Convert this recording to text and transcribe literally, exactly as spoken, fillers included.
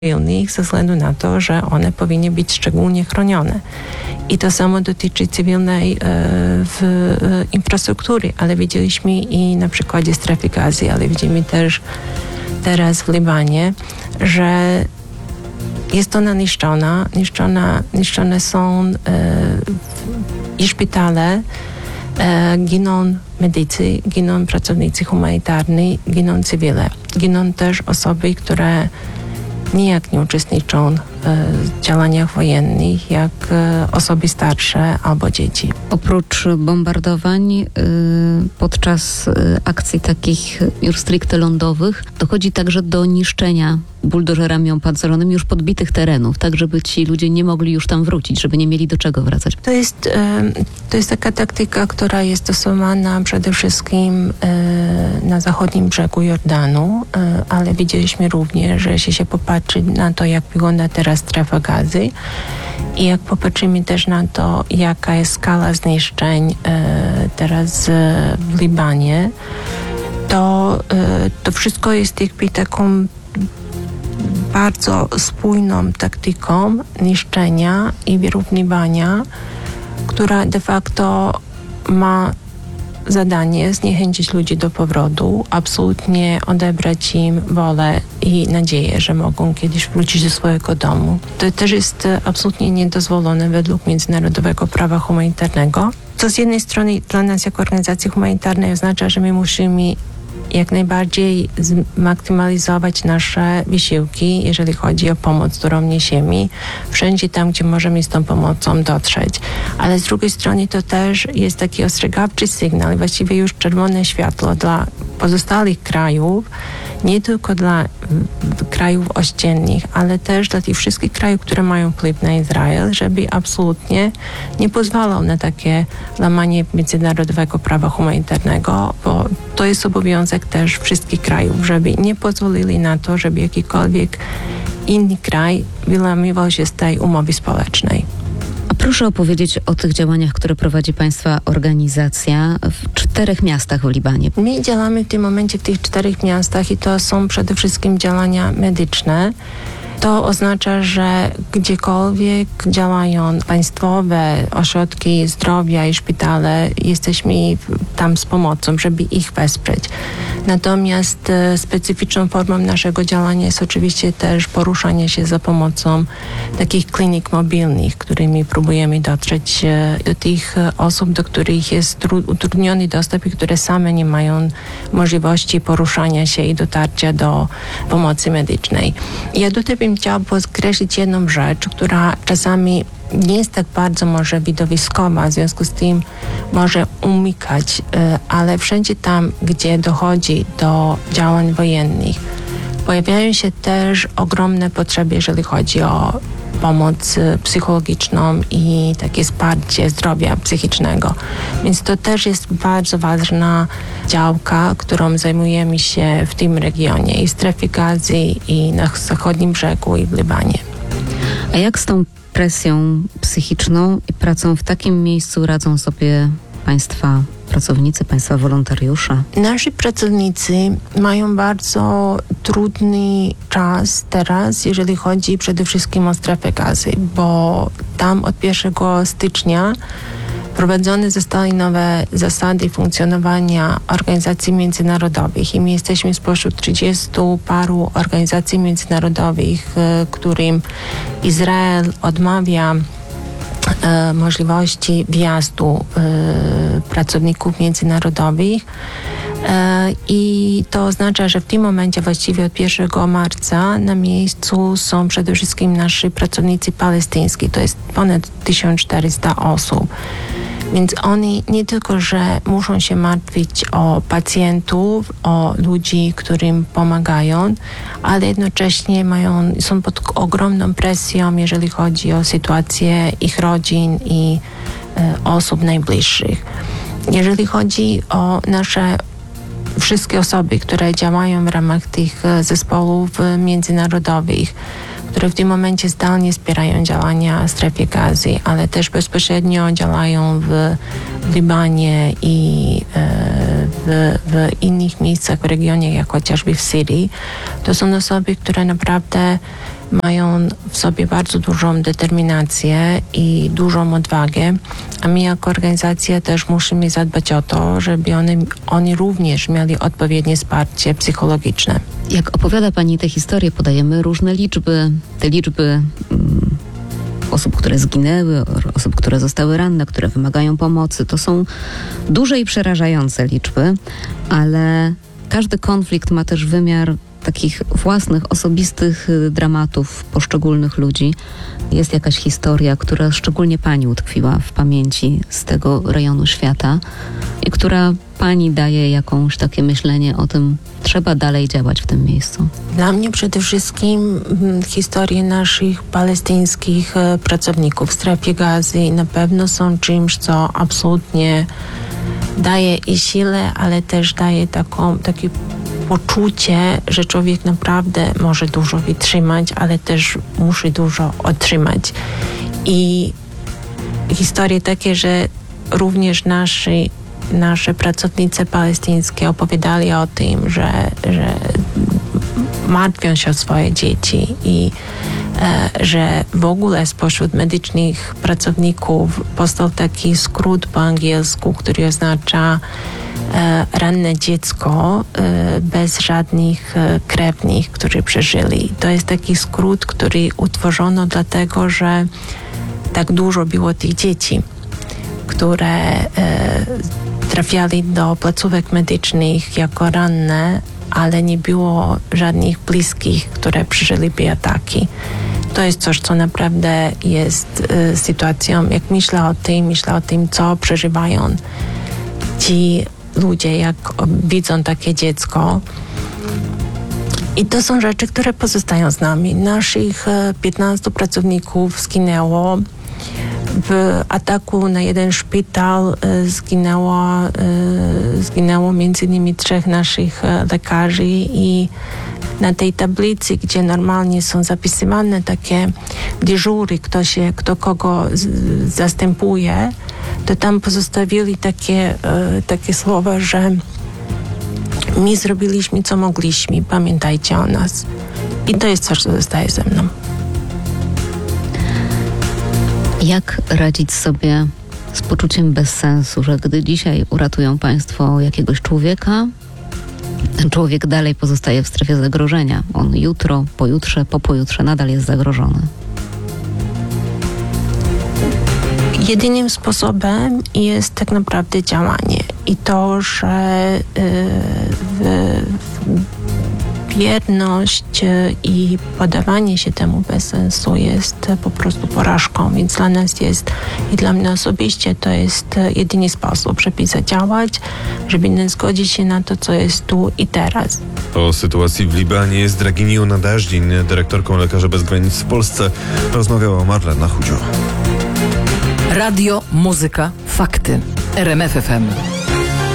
cywilnych ze względu na to, że one powinny być szczególnie chronione. I to samo dotyczy cywilnej e, w, e, infrastruktury, ale widzieliśmy i na przykładzie strefy Gazy, ale widzimy też teraz w Libanie, że jest ona niszczona, niszczona niszczone są e, i szpitale, e, giną medycy, giną pracownicy humanitarni, giną cywile. Giną też osoby, które nijak nie uczestniczą w działaniach wojennych, jak osoby starsze albo dzieci. Oprócz bombardowań podczas akcji takich już stricte lądowych dochodzi także do niszczenia buldożerami opancerzonymi już podbitych terenów, tak żeby ci ludzie nie mogli już tam wrócić, żeby nie mieli do czego wracać. To jest, to jest taka taktyka, która jest stosowana przede wszystkim na zachodnim brzegu Jordanu, ale widzieliśmy również, że jeśli się popatrzy na to, jak wygląda teraz strefa Gazy i jak popatrzymy też na to, jaka jest skala zniszczeń teraz w Libanie, to to wszystko jest jakby taką bardzo spójną taktyką niszczenia i wyrównywania, która de facto ma zadanie zniechęcić ludzi do powrotu, absolutnie odebrać im wolę i nadzieję, że mogą kiedyś wrócić do swojego domu. To też jest absolutnie niedozwolone według międzynarodowego prawa humanitarnego. To z jednej strony dla nas jako organizacji humanitarnej oznacza, że my musimy jak najbardziej zmaksymalizować nasze wysiłki, jeżeli chodzi o pomoc, którą niesiemy, wszędzie tam, gdzie możemy z tą pomocą dotrzeć. Ale z drugiej strony to też jest taki ostrzegawczy sygnał, właściwie już czerwone światło dla pozostałych krajów, nie tylko dla krajów ościennych, ale też dla tych wszystkich krajów, które mają wpływ na Izrael, żeby absolutnie nie pozwalał na takie łamanie międzynarodowego prawa humanitarnego, bo to jest obowiązek też wszystkich krajów, żeby nie pozwolili na to, żeby jakikolwiek inny kraj wyłamywał się z tej umowy społecznej. A proszę opowiedzieć o tych działaniach, które prowadzi Państwa organizacja w czterech miastach w Libanie. My działamy w tym momencie w tych czterech miastach i to są przede wszystkim działania medyczne. To oznacza, że gdziekolwiek działają państwowe ośrodki zdrowia i szpitale, jesteśmy tam z pomocą, żeby ich wesprzeć. Natomiast e, specyficzną formą naszego działania jest oczywiście też poruszanie się za pomocą takich klinik mobilnych, którymi próbujemy dotrzeć e, do tych osób, do których jest tru- utrudniony dostęp i które same nie mają możliwości poruszania się i dotarcia do pomocy medycznej. Ja tutaj bym chciała podkreślić jedną rzecz, która czasami nie jest tak bardzo może widowiskowa, w związku z tym może umykać, ale wszędzie tam, gdzie dochodzi do działań wojennych, pojawiają się też ogromne potrzeby, jeżeli chodzi o pomoc psychologiczną i takie wsparcie zdrowia psychicznego. Więc to też jest bardzo ważna działka, którą zajmujemy się w tym regionie i w strefie Gazy i na zachodnim brzegu i w Libanie. A jak z tą presją psychiczną i pracą w takim miejscu radzą sobie Państwa pracownicy, Państwa wolontariusze? Nasi pracownicy mają bardzo trudny czas teraz, jeżeli chodzi przede wszystkim o strefę Gazy, bo tam od pierwszego stycznia wprowadzone zostały nowe zasady funkcjonowania organizacji międzynarodowych i my jesteśmy spośród trzydziestu paru organizacji międzynarodowych, którym Izrael odmawia e, możliwości wjazdu e, pracowników międzynarodowych. I to oznacza, że w tym momencie właściwie od pierwszego marca na miejscu są przede wszystkim nasi pracownicy palestyńscy. To jest ponad tysiąc czterysta osób. Więc oni nie tylko, że muszą się martwić o pacjentów, o ludzi, którym pomagają, ale jednocześnie mają, są pod ogromną presją, jeżeli chodzi o sytuację ich rodzin i e, osób najbliższych. Jeżeli chodzi o nasze wszystkie osoby, które działają w ramach tych zespołów międzynarodowych, które w tym momencie zdalnie wspierają działania w strefie Gazy, ale też bezpośrednio działają w Libanie i w, w innych miejscach w regionie, jak chociażby w Syrii. To są osoby, które naprawdę mają w sobie bardzo dużą determinację i dużą odwagę, a my jako organizacja też musimy zadbać o to, żeby oni, oni również mieli odpowiednie wsparcie psychologiczne. Jak opowiada Pani te historie, podajemy różne liczby. Te liczby mm, osób, które zginęły, osób, które zostały ranne, które wymagają pomocy, to są duże i przerażające liczby, ale każdy konflikt ma też wymiar takich własnych, osobistych dramatów poszczególnych ludzi. Jest jakaś historia, która szczególnie Pani utkwiła w pamięci z tego rejonu świata i która Pani daje jakąś takie myślenie o tym, trzeba dalej działać w tym miejscu. Dla mnie przede wszystkim mm, historie naszych palestyńskich e, pracowników w strefie gazy na pewno są czymś, co absolutnie daje i siłę, ale też daje taką, takie poczucie, że człowiek naprawdę może dużo wytrzymać, ale też musi dużo otrzymać. I historie takie, że również nasi, nasze pracownice palestyńskie opowiadali o tym, że, że martwią się o swoje dzieci i e, że w ogóle spośród medycznych pracowników powstał taki skrót po angielsku, który oznacza e, ranne dziecko e, bez żadnych e, krewnych, którzy przeżyli. To jest taki skrót, który utworzono dlatego, że tak dużo było tych dzieci, które e, trafiali do placówek medycznych jako ranne, ale nie było żadnych bliskich, które przeżyliby ataki. To jest coś, co naprawdę jest y, sytuacją. Jak myślę o tym, myślę o tym, co przeżywają ci ludzie, jak widzą takie dziecko. I to są rzeczy, które pozostają z nami. Naszych piętnastu pracowników zginęło. W ataku na jeden szpital e, zginęło, e, zginęło między innymi trzech naszych e, lekarzy i na tej tablicy, gdzie normalnie są zapisywane takie dyżury, kto się, kto kogo z, zastępuje, to tam pozostawili takie, e, takie słowa, że my zrobiliśmy, co mogliśmy, pamiętajcie o nas. I to jest coś, co zostaje ze mną. Jak radzić sobie z poczuciem bezsensu, że gdy dzisiaj uratują Państwo jakiegoś człowieka, ten człowiek dalej pozostaje w strefie zagrożenia. On jutro, pojutrze, po pojutrze nadal jest zagrożony. Jedynym sposobem jest tak naprawdę działanie i to, że yy, wierność i poddawanie się temu bez sensu jest po prostu porażką, więc dla nas jest i dla mnie osobiście to jest jedyny sposób, żeby zadziałać, żeby nie zgodzić się na to, co jest tu i teraz. O sytuacji w Libanie z Draginią Nadażdin, dyrektorką Lekarzy Bez Granic w Polsce, rozmawiała Marlena Chudzio. Radio, muzyka, fakty. R M F F M.